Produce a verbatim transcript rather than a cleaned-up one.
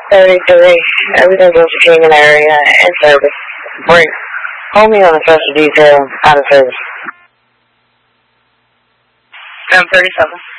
thirty-three. Everything's in Chicago area and service. Break. Hold me on the special detail out of service. seven thirty-seven.